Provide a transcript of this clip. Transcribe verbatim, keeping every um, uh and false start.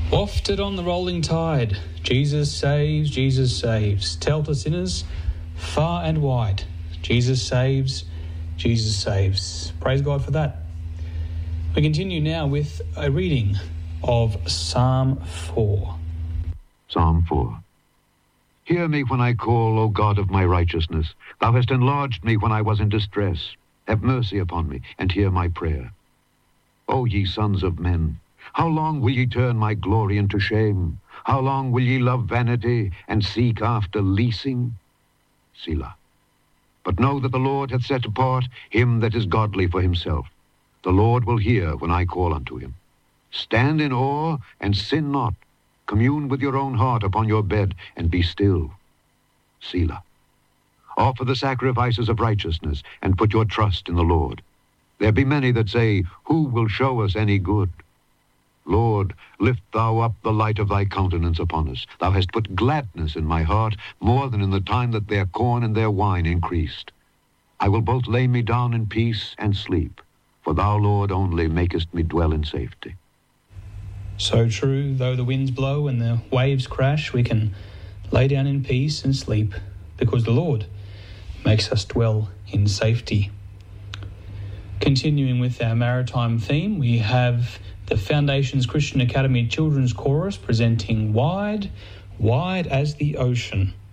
Wafted on the rolling tide, Jesus saves, Jesus saves. Tell to sinners far and wide, Jesus saves, Jesus saves. Praise God for that. We continue now with a reading of Psalm four. Psalm four. Hear me when I call, O God of my righteousness. Thou hast enlarged me when I was in distress. Have mercy upon me, and hear my prayer. O ye sons of men, how long will ye turn my glory into shame? How long will ye love vanity, and seek after leasing? Selah. But know that the Lord hath set apart him that is godly for himself. The Lord will hear when I call unto him. Stand in awe, and sin not. Commune with your own heart upon your bed, and be still. Selah. Offer the sacrifices of righteousness, and put your trust in the Lord. There be many that say, Who will show us any good? Lord, lift thou up the light of thy countenance upon us. Thou hast put gladness in my heart, more than in the time that their corn and their wine increased. I will both lay me down in peace and sleep, for thou, Lord, only makest me dwell in safety. So true, though the winds blow and the waves crash, we can lay down in peace and sleep, because the Lord makes us dwell in safety. Continuing with our maritime theme, we have the Foundations Christian Academy Children's Chorus presenting Wide, Wide as the Ocean.